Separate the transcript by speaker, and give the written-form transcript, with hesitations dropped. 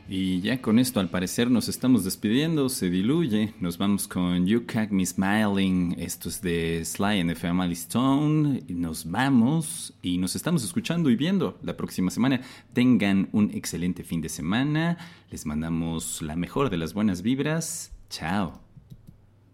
Speaker 1: Y ya con esto al parecer nos estamos despidiendo, se diluye. Nos vamos con You Catch Me Smiling, esto es de Sly and the Family Stone. Y nos vamos y nos estamos escuchando y viendo la próxima semana. Tengan un excelente fin de semana, les mandamos la mejor de las buenas vibras. Chao.